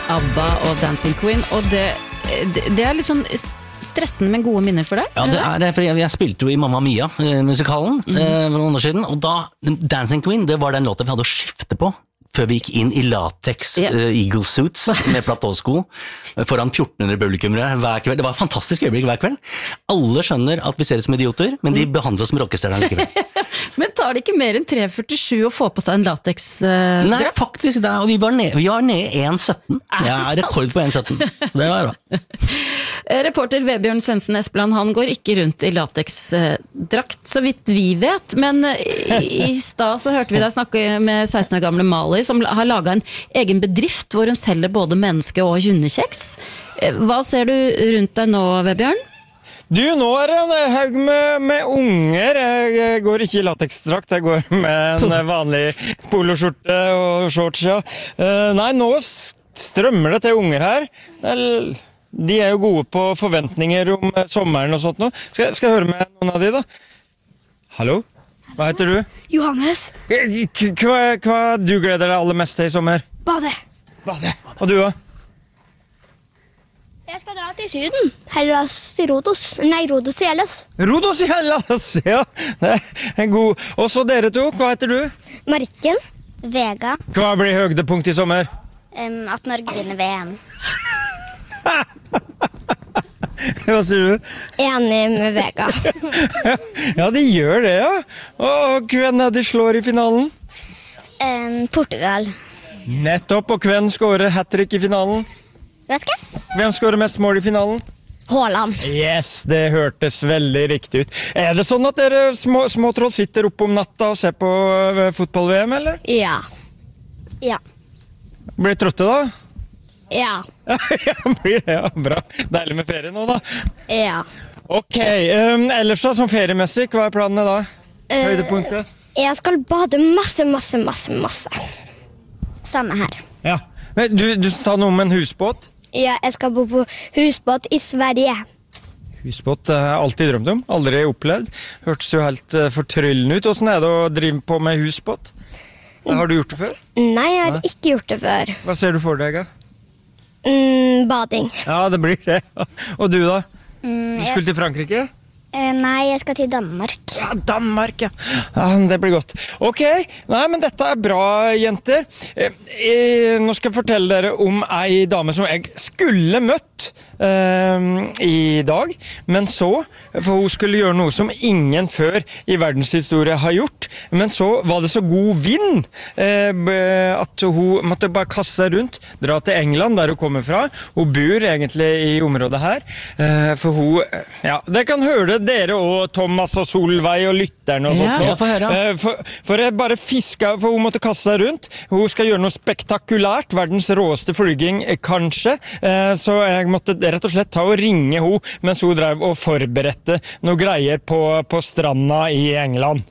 ABBA og Dancing Queen, og det litt sånn stressende, men gode minner for deg? Ja, det for jeg spilte jo i Mamma Mia, musikalen, for noen år siden, og da, Dancing Queen, det var den låten vi hadde å skifte på, før vi gikk inn i latex eagle suits med platåsko foran 1400 publikummere hver kveld. Det var et fantastisk øyeblikk hver kveld. Alle skjønner at vi ser det som idioter, men de behandler oss som rockestjerner likevel. Men tar det ikke mer enn 3,47 å få på seg en latex-drakt? Nei, faktisk, og vi var nede 1,17. Jeg har rekord på 1,17, så det var bra. Reporter Vebjørn Svendsen Espeland, han går ikke rundt i latex-drakt, så vidt vi vet, men i stad så hørte vi deg snakke med 16 år gamle Mali, som har laget en egen bedrift hvor hun selger både menneske- og hundekjeks. Hva ser du rundt deg nå, Vebjørn? Du, nå det en haug med unger. Jeg går ikke i lateksdrakt, jeg går med en vanlig poloskjorte og shorts, ja. Nei, nå strømmer det til unger her. De jo gode på forventninger om sommeren og sånt nå. Skal jeg høre med noen av de da? Hallo? Hva heter du? Johannes. Hva du gleder deg aller mest til i sommer? Bade. Og du da? Jeg skal dra til Syden. Hellas i Rodos. Nei, Rodos i Hellas. Rodos i Hellas, ja. Det god. Og så dere to, hva heter du? Marikken. Vega. Hva blir høydepunkt i sommer? At Norge vinner VM. Hva sier du? Enig med Vega. Ja, de gjør det, ja. Og hvem de slår i finalen? Portugal. Nettopp, og hvem skårer hat-trick i finalen? Vet ikke. Hvem skårer mest mål i finalen? Haaland. Yes, det hørtes veldig riktig ut. Det sånn at dere små troll sitter oppe om natta og ser på fotball-VM, eller? Ja. Blir trøtte da? Ja. Ja, blir det, ja. Bra. Deilig med ferie nå da. Ja. Ok, ellers da, som feriemessig, hva planene da? Høydepunktet? Jeg skal bade masse. Samme her. Ja. Men du sa noe om en husbåt? Ja, jeg skal bo på husbåt i Sverige. Husbåt har jeg alltid drømt om, aldri opplevd. Hørtes jo helt fortryllende ut. Hvordan det å drive på med husbåt? Har du gjort det før? Nei, jeg har ikke gjort det før. Hva ser du for deg, da? Bading. Ja, det blir det. Og du da? Du skulle til Frankrike? Nei, jeg skal til Danmark. Ja, Danmark, ja. Det blir godt. Ok, nei, men dette bra, jenter. Nå skal jeg fortelle dere om ei dame som jeg skulle møtt i dag, men så, for hun skulle gjøre noe som ingen før i verdenshistorie har gjort, men så var det så god vind at hun måtte bare kaste seg rundt, dra til England, der hun kommer fra. Hun bor egentlig i området her, for hun, ja, det kan høre dere og Thomas og Solveig og lytterne og sånt. Ja, få høre. For jeg bare fisket, for hun måtte kaste seg rundt. Hun skal gjøre noe spektakulært, verdens råeste flyging kanskje, så jeg måtte rett og slett ta og ringe hun mens hun drev og forberedte noe greier på stranda i England.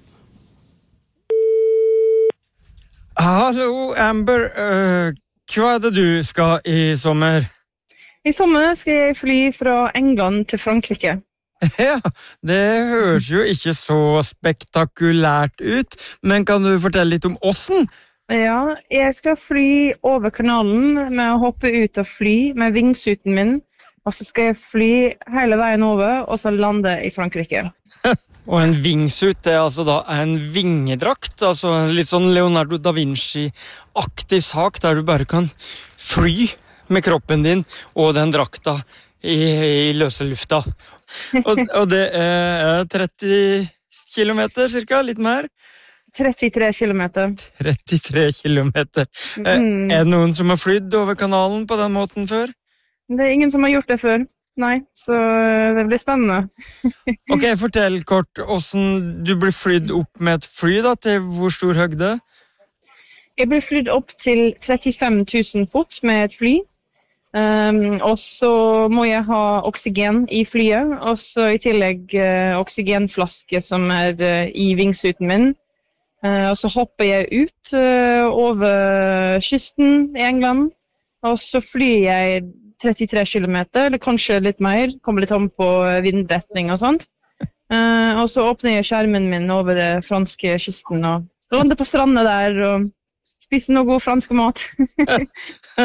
Hallo, Amber. Hva det du skal i sommer? I sommer skal jeg fly fra England til Frankrike. Ja, det høres jo ikke så spektakulært ut, men kan du fortelle litt om åssen? Ja, jeg skal fly over kanalen med å hoppe ut og fly med vingsuten min, og så skal jeg fly hele veien over, og så lande i Frankrike. Og en wingsuit, det altså da en vingedrakt, altså litt sånn Leonardo da Vinci-aktig sak, der du bare kan fly med kroppen din og den drakta i løse lufta. Og det 30 kilometer cirka, litt mer? 33 kilometer. 33 kilometer. Det noen som har flydd over kanalen på den måten før? Det ingen som har gjort det før. Nei, så det blir spennende. Ok, fortell kort hvordan du blir flydd opp med et fly da, til hvor stor høgde? Jeg blir flydd opp til 35 000 fot med et fly. Og så må jeg ha oksygen i flyet, og så i tillegg oksygenflaske som i vingsuten min. Og så hopper jeg ut over kysten i England, og så flyr jeg 33 kilometer, eller kanskje litt mer, kommer litt om på vindretning og sånt. Og så åpner jeg skjermen min over det franske kysten, og lander på stranden der, og spiser noe god fransk mat.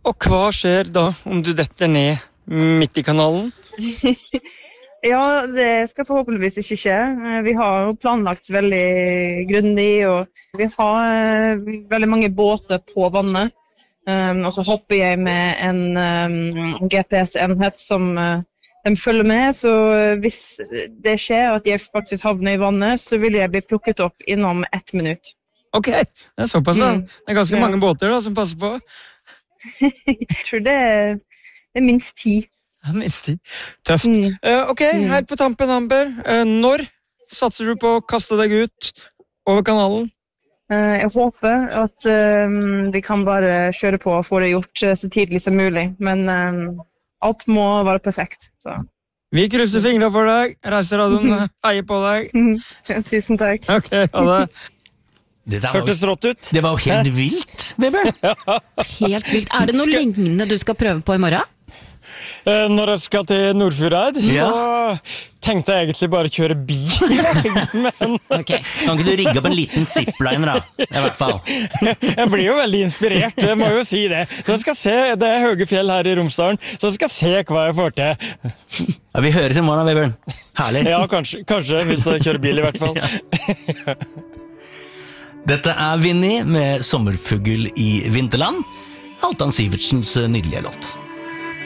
Og hva skjer da om du detter ned midt i kanalen? Ja, det skal forhåpentligvis ikke skje. Vi har jo planlagt veldig grundig, og vi har veldig mange båter på vannet. Og så hopper jeg med en GPS-enhet som de følger med, så hvis det skjer at jeg faktisk havner i vannet, så vil jeg bli plukket opp innom 1 minutt. Ok, det såpass da. Det ganske mange båter da, som passer på. Jeg tror det er minst 10. Minst 10. Tøft. Ok, her på tampen, Amber. Når satser du på å kaste deg ut over kanalen? Jeg håper at vi kan bare kjøre på og få det gjort så tidlig som mulig, men alt må være perfekt. Så. Vi krysser fingrene for deg. Reiseradioen heier på deg. Tusen takk. Ok, ha det. Hørtes rått ut. Det var jo helt vilt, Vebjørn. Helt vilt. Er det noe lignende du skal prøve på i morgen? Når jeg skal til Nordfjordeid, så tenkte jeg egentlig bare kjøre bil. Men okay. Kan ikke du rigge opp en liten zipline da, i hvert fall? Jeg blir jo veldig inspirert, jeg må jo si det. Så jeg skal se, det er høye fjell her i Romsdalen, så jeg skal se hva jeg får til. Ja, vi høres i morgen, Vebjørn. Herlig. Ja, kanskje, hvis jeg kjører bil i hvert fall. Ja. Dette er Vinnie med Sommerfugl i Vinterland, Halvdan Sivertsens nydelige låt.